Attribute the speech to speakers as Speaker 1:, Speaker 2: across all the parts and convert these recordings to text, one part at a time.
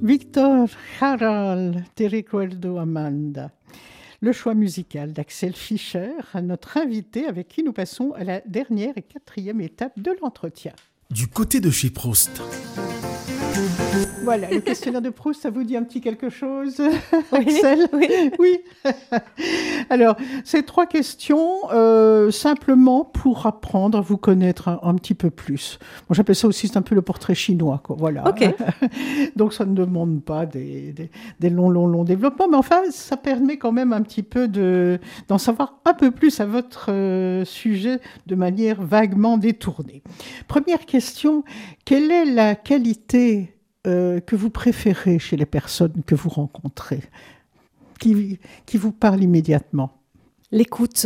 Speaker 1: Victor Jara de Recuerdo Amanda. Le choix musical d'Axel Fischer, notre invité avec qui nous passons à la dernière et quatrième étape de l'entretien.
Speaker 2: Du côté de chez Proust.
Speaker 1: Voilà, le questionnaire de Proust, ça vous dit un petit quelque chose, Axel ? Oui. Alors, ces 3 questions, simplement pour apprendre à vous connaître un petit peu plus. Moi, j'appelle ça aussi, c'est un peu le portrait chinois, quoi. Voilà.
Speaker 3: Ok.
Speaker 1: Donc, ça ne demande pas des longs développements, mais enfin, ça permet quand même un petit peu d'en savoir un peu plus à votre sujet de manière vaguement détournée. Première question, quelle est la qualité que vous préférez chez les personnes que vous rencontrez, qui vous parle immédiatement?
Speaker 3: L'écoute,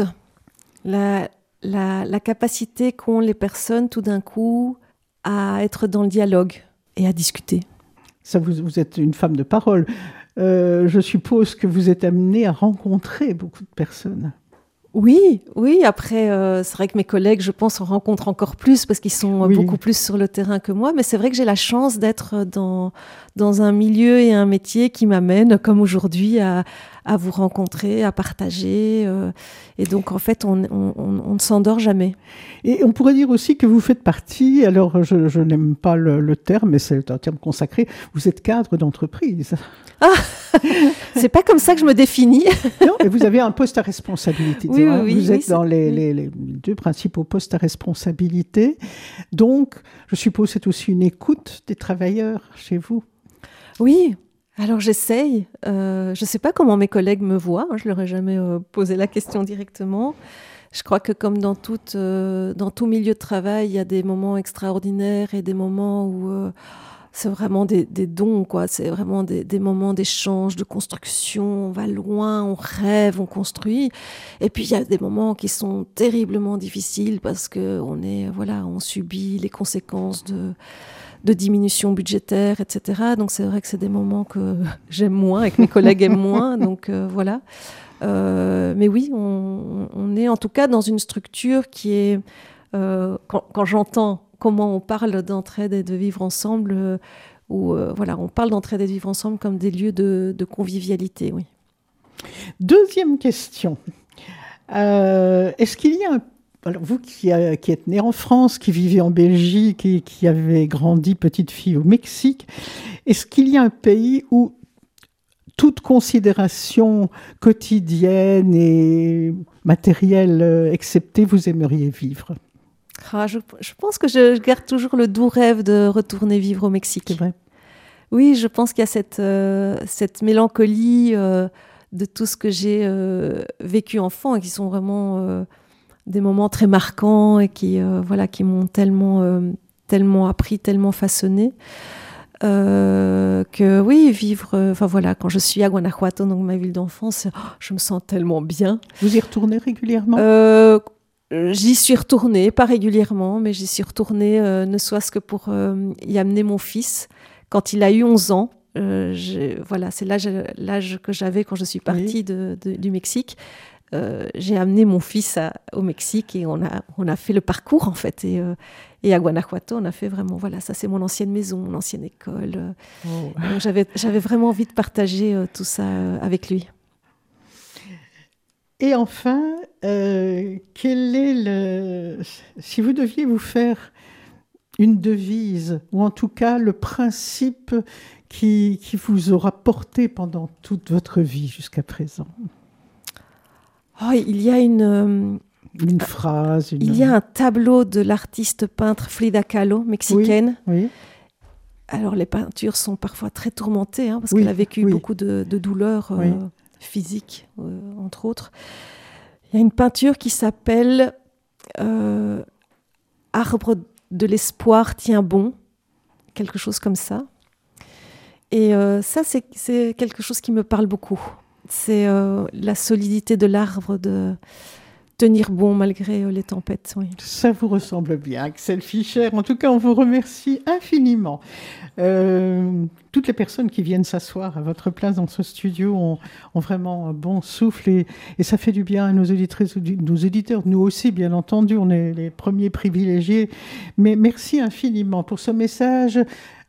Speaker 3: la capacité qu'ont les personnes tout d'un coup à être dans le dialogue et à discuter.
Speaker 1: Ça, vous êtes une femme de parole. Je suppose que vous êtes amenée à rencontrer beaucoup de personnes.
Speaker 3: Oui. Après, c'est vrai que mes collègues, je pense, en rencontrent encore plus parce qu'ils sont beaucoup plus sur le terrain que moi. Mais c'est vrai que j'ai la chance d'être dans un milieu et un métier qui m'amène, comme aujourd'hui, à vous rencontrer, à partager. Et donc, en fait, on ne s'endort jamais.
Speaker 1: Et on pourrait dire aussi que vous faites partie, alors je n'aime pas le terme, mais c'est un terme consacré, vous êtes cadre d'entreprise.
Speaker 3: Ah, c'est pas comme ça que je me définis.
Speaker 1: Non, et vous avez un poste à responsabilité.
Speaker 3: Oui,
Speaker 1: vous êtes dans les 2 principaux postes à responsabilité. Donc, je suppose que c'est aussi une écoute des travailleurs chez vous.
Speaker 3: Oui, alors j'essaye. Je ne sais pas comment mes collègues me voient. Je ne leur ai jamais posé la question directement. Je crois que comme dans tout milieu de travail, il y a des moments extraordinaires et des moments où c'est vraiment des dons, quoi. C'est vraiment des moments d'échange, de construction. On va loin, on rêve, on construit. Et puis il y a des moments qui sont terriblement difficiles parce que on subit les conséquences de diminution budgétaire, etc. Donc c'est vrai que c'est des moments que j'aime moins et que mes collègues aiment moins. Donc voilà. Mais oui, on est en tout cas dans une structure qui est, quand j'entends comment on parle d'entraide et de vivre ensemble, on parle d'entraide et de vivre ensemble comme des lieux de convivialité, oui.
Speaker 1: Deuxième question. Est-ce qu'il y a alors vous qui êtes née en France, qui vivez en Belgique et qui avez grandi petite fille au Mexique, est-ce qu'il y a un pays où toute considération quotidienne et matérielle exceptée, vous aimeriez vivre?
Speaker 3: Je pense que je garde toujours le doux rêve de retourner vivre au Mexique.
Speaker 1: C'est vrai.
Speaker 3: Oui, je pense qu'il y a cette mélancolie de tout ce que j'ai vécu enfant et qui sont vraiment des moments très marquants et qui m'ont tellement appris, tellement façonné. Que oui, vivre, quand je suis à Guanajuato, donc ma ville d'enfance, je me sens tellement bien.
Speaker 1: Vous y retournez régulièrement?
Speaker 3: J'y suis retournée, pas régulièrement, mais j'y suis retournée ne soit-ce que pour y amener mon fils quand il a eu 11 ans. C'est l'âge que j'avais quand je suis partie du Mexique. J'ai amené mon fils au Mexique et on a fait le parcours en fait. Et à Guanajuato, on a fait vraiment, ça c'est mon ancienne maison, mon ancienne école. Donc j'avais vraiment envie de partager tout ça avec lui.
Speaker 1: Et enfin, si vous deviez vous faire une devise, ou en tout cas le principe qui vous aura porté pendant toute votre vie jusqu'à présent?
Speaker 3: Il y a une
Speaker 1: phrase.
Speaker 3: Il y a un tableau de l'artiste peintre Frida Kahlo, mexicaine.
Speaker 1: Oui.
Speaker 3: Alors les peintures sont parfois très tourmentées, parce qu'elle a vécu beaucoup de douleurs physiques, entre autres. Il y a une peinture qui s'appelle Arbre de l'espoir tient bon, quelque chose comme ça. Et ça, c'est quelque chose qui me parle beaucoup. C'est la solidité de l'arbre, de tenir bon malgré les tempêtes. Oui.
Speaker 1: Ça vous ressemble bien, Axel Fischer. En tout cas, on vous remercie infiniment. Toutes les personnes qui viennent s'asseoir à votre place dans ce studio ont vraiment un bon souffle et ça fait du bien à nos auditrices, nos auditeurs. Nous aussi, bien entendu, on est les premiers privilégiés. Mais merci infiniment pour ce message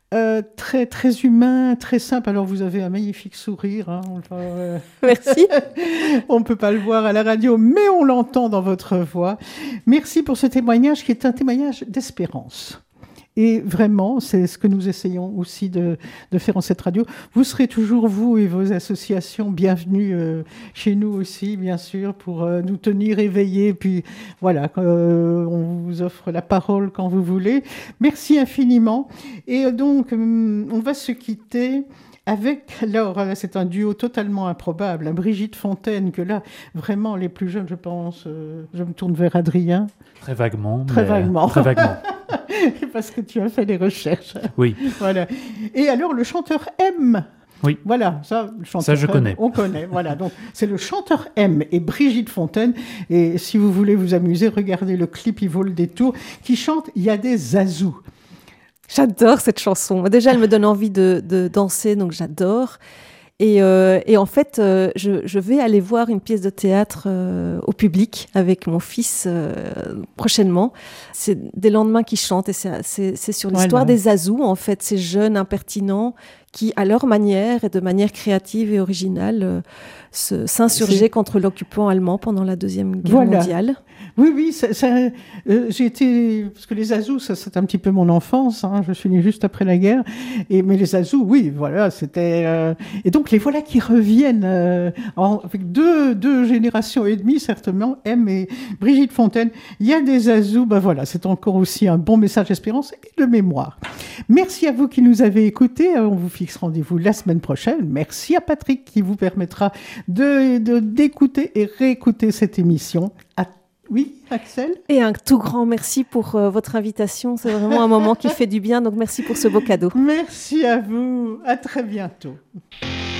Speaker 1: Très, très humain, très simple. Alors, vous avez un magnifique sourire. Hein.
Speaker 3: Merci.
Speaker 1: On ne peut pas le voir à la radio, mais on l'entend dans votre voix. Merci pour ce témoignage qui est un témoignage d'espérance. Et vraiment, c'est ce que nous essayons aussi de faire en cette radio. Vous serez toujours, vous et vos associations, bienvenus chez nous aussi, bien sûr, pour nous tenir éveillés. Puis voilà, on vous offre la parole quand vous voulez. Merci infiniment. Et donc, on va se quitter avec, alors c'est un duo totalement improbable, Brigitte Fontaine, que là, vraiment, les plus jeunes, je pense, je me tourne vers Adrien.
Speaker 4: Très vaguement.
Speaker 1: Très vaguement.
Speaker 4: Très vaguement.
Speaker 1: Parce que tu as fait des recherches.
Speaker 4: Oui.
Speaker 1: Voilà. Et alors, le chanteur M.
Speaker 4: Oui.
Speaker 1: Voilà, ça, le chanteur
Speaker 4: ça je
Speaker 1: M,
Speaker 4: connais.
Speaker 1: On connaît, voilà. Donc, c'est le chanteur M et Brigitte Fontaine. Et si vous voulez vous amuser, regardez le clip, il vaut le détour, qui chante « Il y a des zazous ».
Speaker 3: J'adore cette chanson. Déjà, elle me donne envie de danser, donc j'adore. Et en fait, je vais aller voir une pièce de théâtre au public avec mon fils prochainement. C'est Des lendemains qui chantent et c'est sur l'histoire des Zazous, en fait, ces jeunes impertinents qui, à leur manière et de manière créative et originale, s'insurgeaient contre l'occupant allemand pendant la Deuxième Guerre mondiale.
Speaker 1: Oui, j'ai été... Parce que les Zazous, ça, c'est un petit peu mon enfance. Hein, je suis née juste après la guerre. Mais les Zazous, oui, voilà, c'était... Et donc, les voilà qui reviennent avec deux générations et demie, certainement, M et Brigitte Fontaine. Il y a des Zazous, ben voilà, c'est encore aussi un bon message d'espérance et de mémoire. Merci à vous qui nous avez écoutés. On vous fixe rendez-vous la semaine prochaine. Merci à Patrick qui vous permettra d'écouter et réécouter cette émission. Oui, Axel ?
Speaker 3: Et un tout grand merci pour votre invitation. C'est vraiment un moment qui fait du bien. Donc, merci pour ce beau cadeau.
Speaker 1: Merci à vous. À très bientôt.